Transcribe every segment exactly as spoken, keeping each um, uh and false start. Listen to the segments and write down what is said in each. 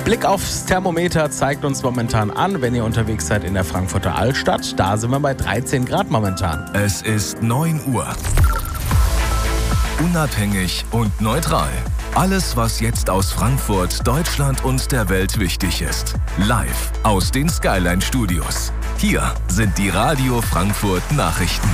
Blick aufs Thermometer zeigt uns momentan an, wenn ihr unterwegs seid in der Frankfurter Altstadt. Da sind wir bei dreizehn Grad momentan. Es ist neun Uhr. Unabhängig und neutral. Alles, was jetzt aus Frankfurt, Deutschland und der Welt wichtig ist. Live aus den Skyline Studios. Hier sind die Radio Frankfurt Nachrichten.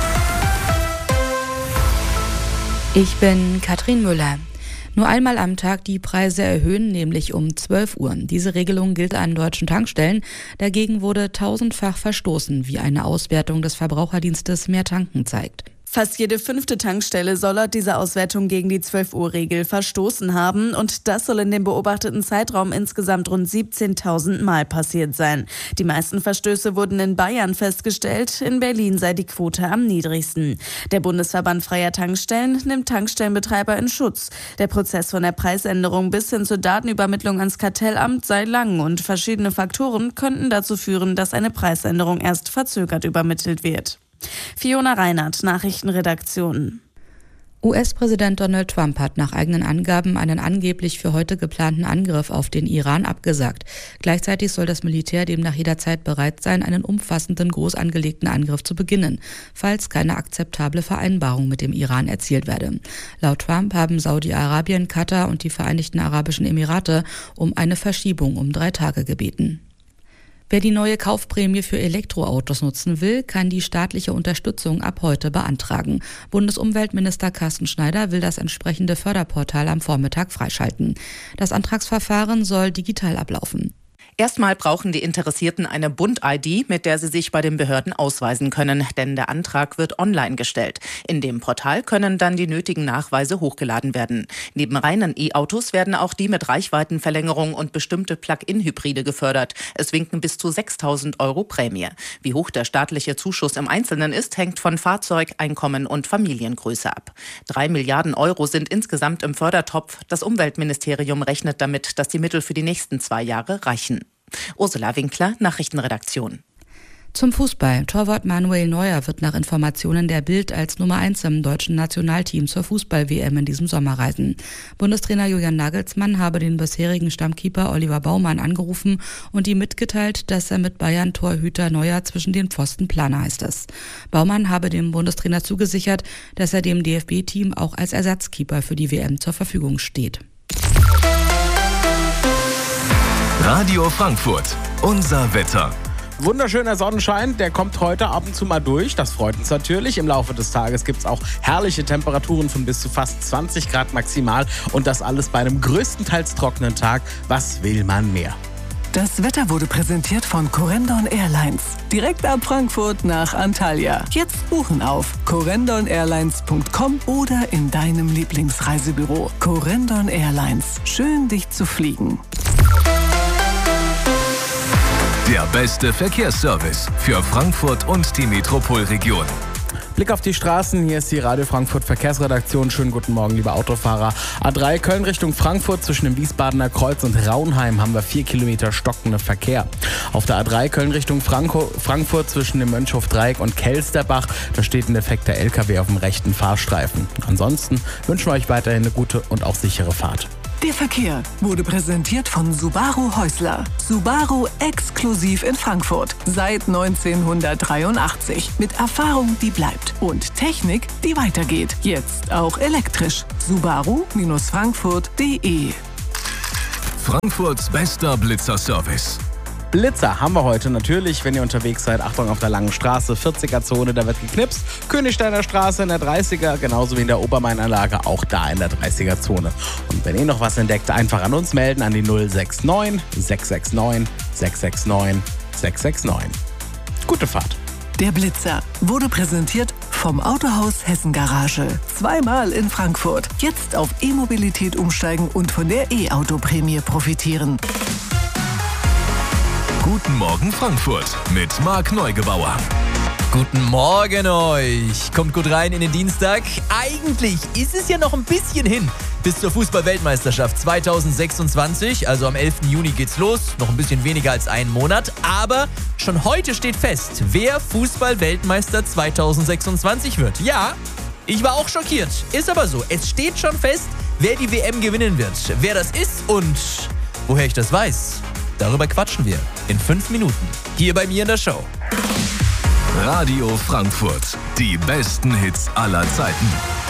Ich bin Katrin Müller. Nur einmal am Tag die Preise erhöhen, nämlich um zwölf Uhr. Diese Regelung gilt an deutschen Tankstellen. Dagegen wurde tausendfach verstoßen, wie eine Auswertung des Verbraucherdienstes Mehr Tanken zeigt. Fast jede fünfte Tankstelle soll laut dieser Auswertung gegen die zwölf-Uhr-Regel verstoßen haben. Und das soll in dem beobachteten Zeitraum insgesamt rund siebzehntausend Mal passiert sein. Die meisten Verstöße wurden in Bayern festgestellt. In Berlin sei die Quote am niedrigsten. Der Bundesverband Freier Tankstellen nimmt Tankstellenbetreiber in Schutz. Der Prozess von der Preisänderung bis hin zur Datenübermittlung ans Kartellamt sei lang und verschiedene Faktoren könnten dazu führen, dass eine Preisänderung erst verzögert übermittelt wird. Fiona Reinhardt, Nachrichtenredaktion. U S-Präsident Donald Trump hat nach eigenen Angaben einen angeblich für heute geplanten Angriff auf den Iran abgesagt. Gleichzeitig soll das Militär demnach jederzeit bereit sein, einen umfassenden, groß angelegten Angriff zu beginnen, falls keine akzeptable Vereinbarung mit dem Iran erzielt werde. Laut Trump haben Saudi-Arabien, Katar und die Vereinigten Arabischen Emirate um eine Verschiebung um drei Tage gebeten. Wer die neue Kaufprämie für Elektroautos nutzen will, kann die staatliche Unterstützung ab heute beantragen. Bundesumweltminister Carsten Schneider will das entsprechende Förderportal am Vormittag freischalten. Das Antragsverfahren soll digital ablaufen. Erstmal brauchen die Interessierten eine Bund-I D, mit der sie sich bei den Behörden ausweisen können, denn der Antrag wird online gestellt. In dem Portal können dann die nötigen Nachweise hochgeladen werden. Neben reinen E-Autos werden auch die mit Reichweitenverlängerung und bestimmte Plug-in-Hybride gefördert. Es winken bis zu sechstausend Euro Prämie. Wie hoch der staatliche Zuschuss im Einzelnen ist, hängt von Fahrzeug, Einkommen und Familiengröße ab. Drei Milliarden Euro sind insgesamt im Fördertopf. Das Umweltministerium rechnet damit, dass die Mittel für die nächsten zwei Jahre reichen. Ursula Winkler, Nachrichtenredaktion. Zum Fußball. Torwart Manuel Neuer wird nach Informationen der Bild als Nummer eins im deutschen Nationalteam zur Fußball-W M in diesem Sommer reisen. Bundestrainer Julian Nagelsmann habe den bisherigen Stammkeeper Oliver Baumann angerufen und ihm mitgeteilt, dass er mit Bayern-Torhüter Neuer zwischen den Pfosten plane, heißt es. Baumann habe dem Bundestrainer zugesichert, dass er dem D F B-Team auch als Ersatzkeeper für die W M zur Verfügung steht. Radio Frankfurt, unser Wetter. Wunderschöner Sonnenschein, der kommt heute ab und zu mal durch. Das freut uns natürlich. Im Laufe des Tages gibt es auch herrliche Temperaturen von bis zu fast zwanzig Grad maximal. Und das alles bei einem größtenteils trockenen Tag. Was will man mehr? Das Wetter wurde präsentiert von Corendon Airlines. Direkt ab Frankfurt nach Antalya. Jetzt buchen auf corendon airlines punkt com oder in deinem Lieblingsreisebüro. Corendon Airlines. Schön, dich zu fliegen. Der beste Verkehrsservice für Frankfurt und die Metropolregion. Blick auf die Straßen, hier ist die Radio Frankfurt Verkehrsredaktion. Schönen guten Morgen, liebe Autofahrer. A drei Köln Richtung Frankfurt zwischen dem Wiesbadener Kreuz und Raunheim haben wir vier Kilometer stockenden Verkehr. Auf der A drei Köln Richtung Franko- Frankfurt zwischen dem Mönchhof-Dreieck und Kelsterbach, da steht ein defekter L K W auf dem rechten Fahrstreifen. Ansonsten wünschen wir euch weiterhin eine gute und auch sichere Fahrt. Der Verkehr wurde präsentiert von Subaru Häusler. Subaru exklusiv in Frankfurt. Seit neunzehnhundertdreiundachtzig. Mit Erfahrung, die bleibt. Und Technik, die weitergeht. Jetzt auch elektrisch. Subaru Frankfurt punkt de. Frankfurts bester Blitzer-Service. Blitzer haben wir heute natürlich, wenn ihr unterwegs seid. Achtung auf der langen Straße, vierziger-Zone, da wird geknipst. Königsteiner Straße in der dreißiger, genauso wie in der Obermainanlage, auch da in der dreißiger-Zone. Und wenn ihr noch was entdeckt, einfach an uns melden, an die null sechs neun sechs sechs neun sechs sechs neun sechs sechs neun. Gute Fahrt. Der Blitzer wurde präsentiert vom Autohaus Hessen Garage. Zweimal in Frankfurt. Jetzt auf E-Mobilität umsteigen und von der E-Auto-Prämie profitieren. Guten Morgen Frankfurt mit Marc Neugebauer. Guten Morgen euch. Kommt gut rein in den Dienstag. Eigentlich ist es ja noch ein bisschen hin bis zur Fußball-Weltmeisterschaft zweitausendsechsundzwanzig. Also am elften Juni geht's los. Noch ein bisschen weniger als einen Monat. Aber schon heute steht fest, wer Fußball-Weltmeister zweitausendsechsundzwanzig wird. Ja, ich war auch schockiert. Ist aber so. Es steht schon fest, wer die W M gewinnen wird. Wer das ist und Woher ich das weiß? Darüber quatschen wir in fünf Minuten hier bei mir in der Show. Radio Frankfurt. Die besten Hits aller Zeiten.